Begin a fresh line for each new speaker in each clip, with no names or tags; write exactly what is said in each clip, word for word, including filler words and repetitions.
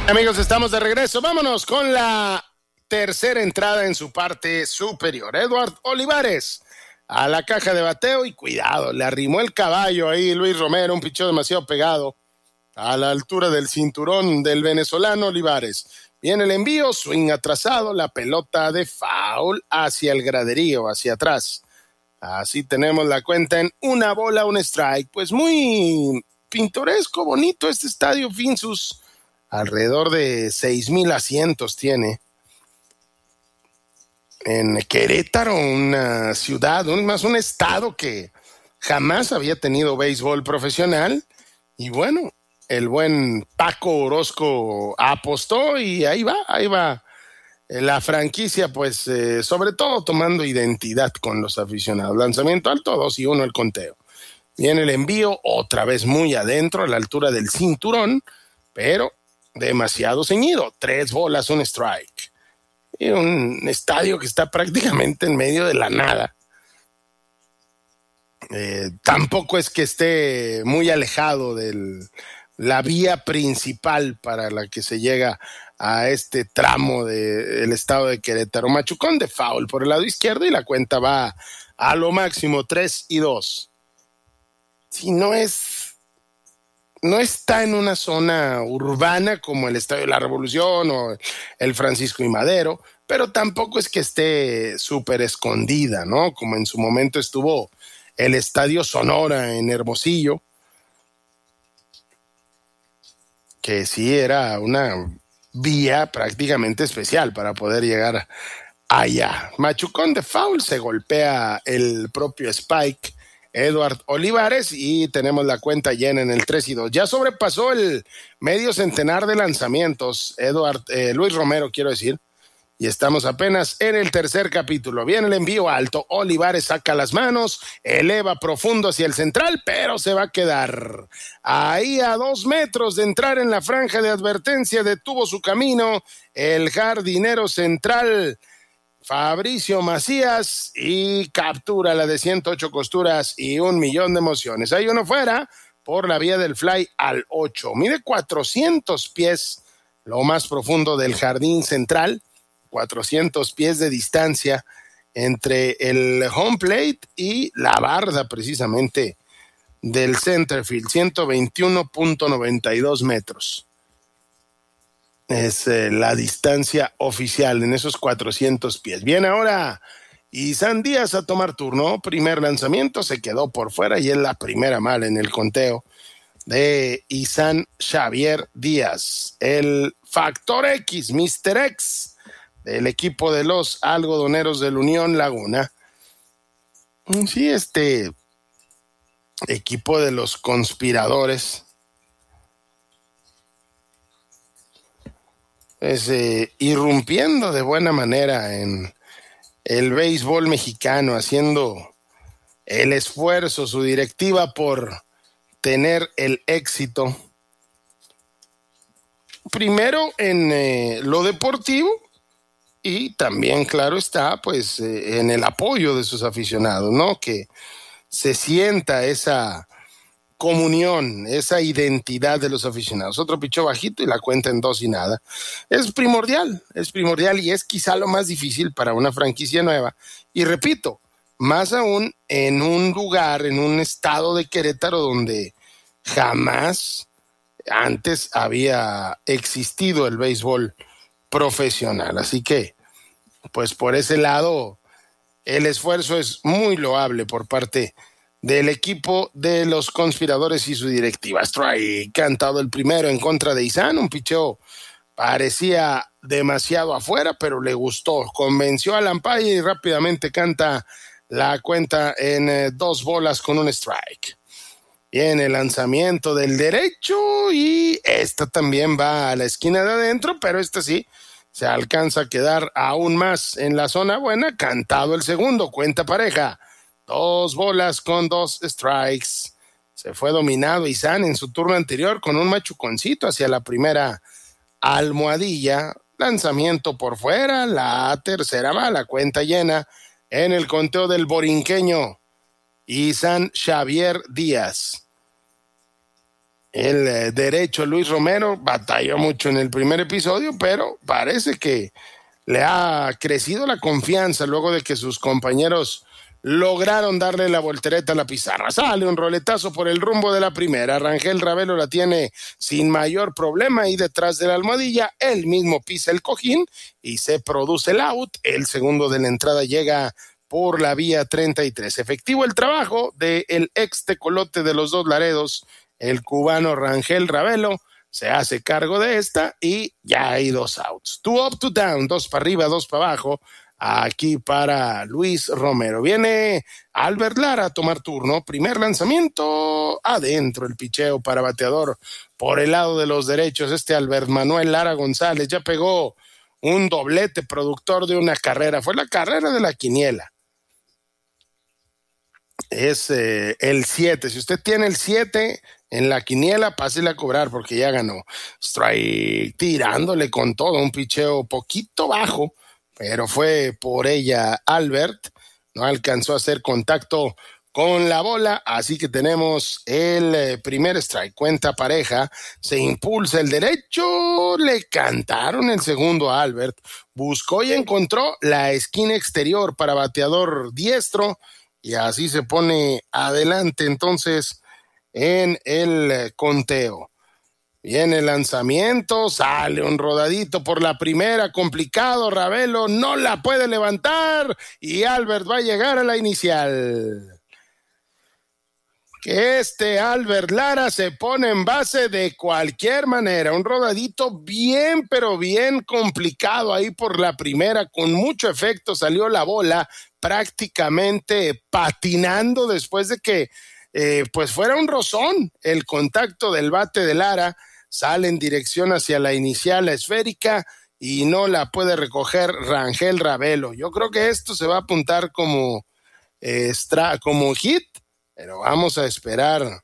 Amigos, estamos de regreso. Vámonos con la tercera entrada en su parte superior. Edward Olivares a la caja de bateo y cuidado, le arrimó el caballo ahí Luis Romero, un picheo demasiado pegado a la altura del cinturón del venezolano Olivares. Viene el envío, swing atrasado, la pelota de foul hacia el graderío, hacia atrás. Así tenemos la cuenta en una bola, un strike. Pues muy pintoresco, bonito este estadio Finsus. Alrededor de seis mil asientos tiene. En Querétaro, una ciudad, un, más un estado que jamás había tenido béisbol profesional. Y bueno, el buen Paco Orozco apostó y ahí va, ahí va. La franquicia, pues, eh, sobre todo tomando identidad con los aficionados. Lanzamiento alto, dos y uno el conteo. Viene el envío, otra vez muy adentro, a la altura del cinturón, pero demasiado ceñido. Tres bolas, un strike. Y un estadio que está prácticamente en medio de la nada. Eh, tampoco es que esté muy alejado de la vía principal para la que se llega a este tramo del estado de Querétaro. Machucón de foul por el lado izquierdo y la cuenta va a lo máximo, tres y dos. Si no es, no está en una zona urbana como el Estadio de la Revolución o el Francisco y Madero, pero tampoco es que esté súper escondida, ¿no? Como en su momento estuvo el Estadio Sonora en Hermosillo, que sí era una vía prácticamente especial para poder llegar allá. Machucón de foul, se golpea el propio Spike Edward Olivares y tenemos la cuenta llena en el tres y dos. Ya sobrepasó el medio centenar de lanzamientos, Edward, eh, Luis Romero quiero decir, y estamos apenas en el tercer capítulo. Viene el envío alto, Olivares saca las manos, eleva profundo hacia el central, pero se va a quedar ahí a dos metros de entrar en la franja de advertencia. Detuvo su camino el jardinero central Fabricio Macías y captura la de ciento ocho costuras y un millón de emociones. Hay uno fuera por la vía del fly al ocho. Mide cuatrocientos pies, lo más profundo del jardín central. cuatrocientos pies de distancia entre el home plate y la barda precisamente del center field, ciento veintiuno punto noventa y dos metros. Es eh, la distancia oficial en esos cuatrocientos pies. Bien, ahora Isan Díaz a tomar turno. Primer lanzamiento, se quedó por fuera y es la primera mala en el conteo de Isan Xavier Díaz. El factor X, mister X, del equipo de los algodoneros del Unión Laguna. Sí, este equipo de los conspiradores es eh, irrumpiendo de buena manera en el béisbol mexicano, haciendo el esfuerzo, su directiva por tener el éxito. Primero en eh, lo deportivo, y también, claro está, pues eh, en el apoyo de sus aficionados, ¿no? Que se sienta esa comunión, esa identidad de los aficionados. Otro pichó bajito y la cuenta en dos y nada. Es primordial, es primordial y es quizá lo más difícil para una franquicia nueva. Y repito, más aún en un lugar, en un estado de Querétaro donde jamás antes había existido el béisbol profesional. Así que, pues por ese lado, el esfuerzo es muy loable por parte del equipo de los conspiradores y su directiva. Strike, cantado el primero en contra de Isan, un picheo parecía demasiado afuera, pero le gustó, convenció al umpire y rápidamente canta la cuenta en eh, dos bolas con un strike. Viene el lanzamiento del derecho y esta también va a la esquina de adentro, pero esta sí se alcanza a quedar aún más en la zona buena. Cantado el segundo, cuenta pareja. Dos bolas con dos strikes. Se fue dominado Isan en su turno anterior con un machuconcito hacia la primera almohadilla. Lanzamiento por fuera, la tercera mala, cuenta llena en el conteo del borinqueño Isan Xavier Díaz. El eh, derecho Luis Romero batalló mucho en el primer episodio, pero parece que le ha crecido la confianza luego de que sus compañeros lograron darle la voltereta a la pizarra. Sale un roletazo por el rumbo de la primera. Rangel Ravelo la tiene sin mayor problema y detrás de la almohadilla él mismo pisa el cojín y se produce el out. El segundo de la entrada llega por la vía treinta y tres. Efectivo el trabajo del ex tecolote de los Dos Laredos, el cubano Rangel Ravelo. Se hace cargo de esta y ya hay dos outs. Two up, two down, dos para arriba, dos para abajo. Aquí para Luis Romero. Viene Albert Lara a tomar turno. Primer lanzamiento adentro. El picheo para bateador por el lado de los derechos. Este Albert Manuel Lara González ya pegó un doblete, productor de una carrera. Fue la carrera de la quiniela. Es eh, el siete. Si usted tiene el siete en la quiniela, pásele a cobrar porque ya ganó. Strike, tirándole con todo, un picheo poquito bajo, pero fue por ella Albert. No alcanzó a hacer contacto con la bola, así que tenemos el eh, primer strike. Cuenta pareja, se impulsa el derecho, le cantaron el segundo a Albert. Buscó y encontró la esquina exterior para bateador diestro y así se pone adelante entonces en el conteo. Viene el lanzamiento, sale un rodadito por la primera, complicado, Ravelo no la puede levantar y Albert va a llegar a la inicial. Que este Albert Lara se pone en base de cualquier manera, un rodadito bien pero bien complicado ahí por la primera, con mucho efecto salió la bola prácticamente patinando después de que Eh, pues fuera un rozón el contacto del bate de Lara, sale en dirección hacia la inicial esférica y no la puede recoger Rangel Ravelo. Yo creo que esto se va a apuntar como, eh, extra, como hit, pero vamos a esperar.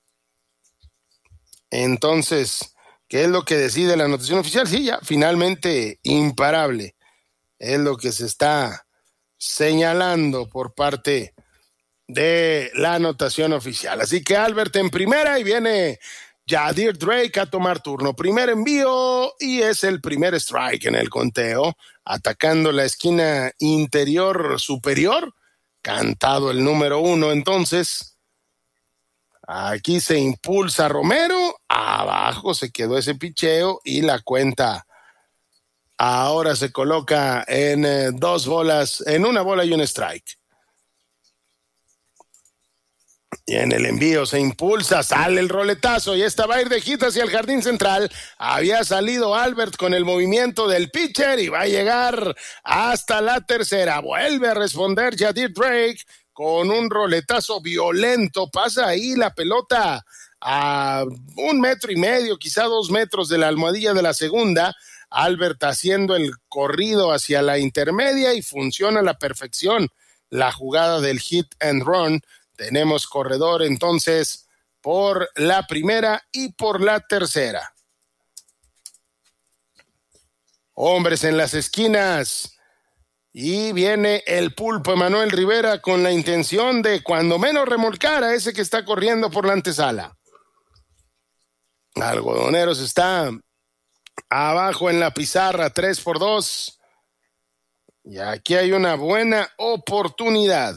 Entonces, ¿qué es lo que decide la anotación oficial? Sí, ya, finalmente imparable. Es lo que se está señalando por parte de la anotación oficial. Así que Albert en primera y viene Yadir Drake a tomar turno. Primer envío y es el primer strike en el conteo, atacando la esquina interior superior, cantado el número uno. Entonces, aquí se impulsa Romero, abajo se quedó ese picheo y la cuenta ahora se coloca en eh, dos bolas, en una bola y un strike. Y en el envío se impulsa, sale el roletazo y esta va a ir de hit hacia el jardín central. Había salido Albert con el movimiento del pitcher y va a llegar hasta la tercera. Vuelve a responder Yadir Drake con un roletazo violento. Pasa ahí la pelota a un metro y medio, quizá dos metros de la almohadilla de la segunda. Albert haciendo el corrido hacia la intermedia y funciona a la perfección la jugada del hit and run. Tenemos corredor entonces por la primera y por la tercera. Hombres en las esquinas. Y viene el pulpo Emanuel Rivera con la intención de cuando menos remolcar a ese que está corriendo por la antesala. Algodoneros está abajo en la pizarra, tres por dos. Y aquí hay una buena oportunidad.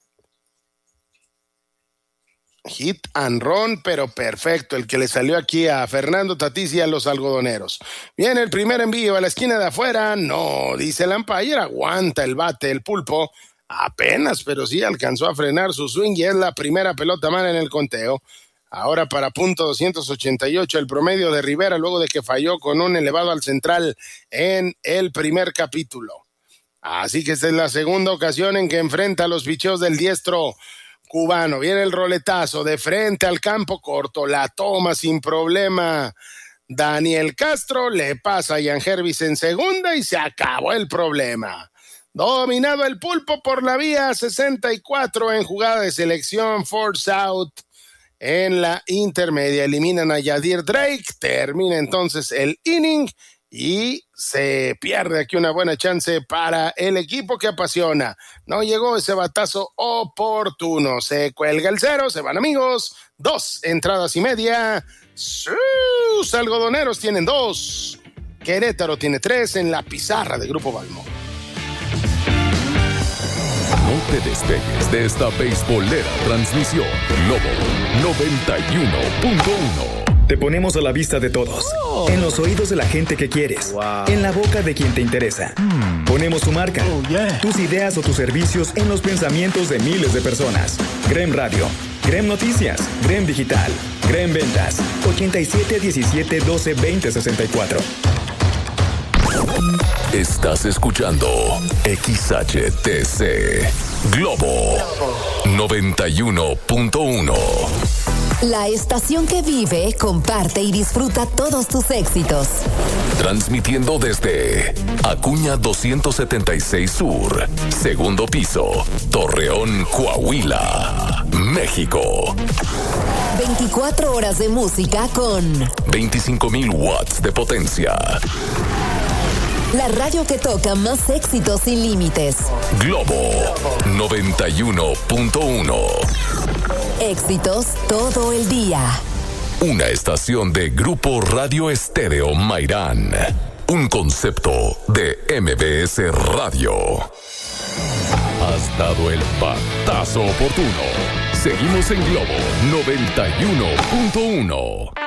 Hit and run, pero perfecto, el que le salió aquí a Fernando Tatís y a los algodoneros. Viene el primer envío a la esquina de afuera, no, dice el umpire, aguanta el bate, el pulpo, apenas, pero sí alcanzó a frenar su swing y es la primera pelota mala en el conteo. Ahora para punto doscientos ochenta y ocho el promedio de Rivera luego de que falló con un elevado al central en el primer capítulo. Así que esta es la segunda ocasión en que enfrenta a los picheos del diestro cubano. Viene el roletazo de frente al campo corto, la toma sin problema Daniel Castro, le pasa a Ian Hervis en segunda y se acabó el problema. Dominado el pulpo por la vía sesenta y cuatro en jugada de selección, force out en la intermedia. Eliminan a Yadir Drake, termina entonces el inning y se pierde aquí una buena chance para el equipo que apasiona. No llegó ese batazo oportuno. Se cuelga el cero, se van amigos. Dos entradas y media. Sus algodoneros tienen dos. Querétaro tiene tres en la pizarra de Grupo Balmor.
No te despegues de esta beisbolera transmisión. Globo noventa y uno punto uno.
Te ponemos a la vista de todos, oh. en los oídos de la gente que quieres, wow. en la boca de quien te interesa. Mm. Ponemos tu marca, oh, yeah. tus ideas o tus servicios en los pensamientos de miles de personas. Grem Radio, Grem Noticias, Grem Digital, Grem Ventas, ochenta y siete diecisiete doce veinte sesenta y cuatro.
Estás escuchando X H T C Globo noventa y uno punto uno.
La estación que vive, comparte y disfruta todos tus éxitos.
Transmitiendo desde Acuña doscientos setenta y seis Sur, segundo piso, Torreón, Coahuila, México.
veinticuatro horas de música con
veinticinco mil watts de potencia.
La radio que toca más éxitos sin límites.
Globo noventa y uno punto uno.
Éxitos todo el día.
Una estación de Grupo Radio Estéreo Mairán. Un concepto de M B S Radio. Has dado el batazo oportuno. Seguimos en Globo noventa y uno punto uno.